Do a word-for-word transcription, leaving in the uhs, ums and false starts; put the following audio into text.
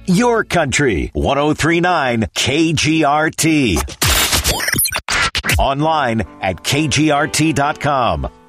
Your country. one oh three point nine K G R T. Online at K G R T dot com.